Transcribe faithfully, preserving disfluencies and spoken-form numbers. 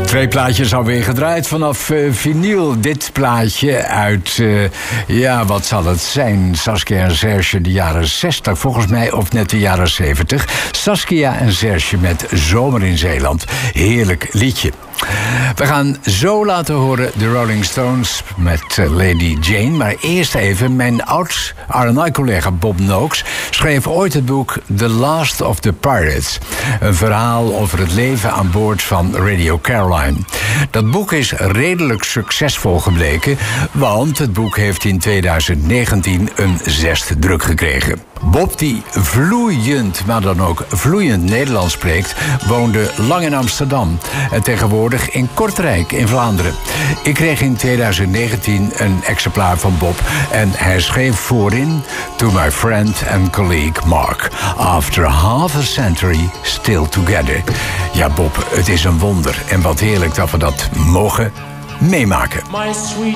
Twee plaatjes alweer gedraaid vanaf uh, vinyl. Dit plaatje uit, uh, ja, wat zal het zijn? Saskia en Serge, de jaren zestig, volgens mij, of net de jaren zeventig. Saskia en Serge met Zomer in Zeeland. Heerlijk liedje. We gaan zo laten horen de Rolling Stones met uh, Lady Jane. Maar eerst even, mijn oud R en I-collega Bob Noakes schreef ooit het boek The Last of the Pirates. Een verhaal over het leven aan boord van Radio Caroline. Dat boek is redelijk succesvol gebleken, want het boek heeft in tweeduizend negentien een zesde druk gekregen. Bob, die vloeiend, maar dan ook vloeiend Nederlands spreekt, woonde lang in Amsterdam en tegenwoordig in Kortrijk in Vlaanderen. Ik kreeg in tweeduizend negentien een exemplaar van Bob en hij schreef voorin: To my friend and colleague Mark, after half a century still together. Ja, Bob, het is een wonder en wat heerlijk dat we dat mogen meemaken. My sweet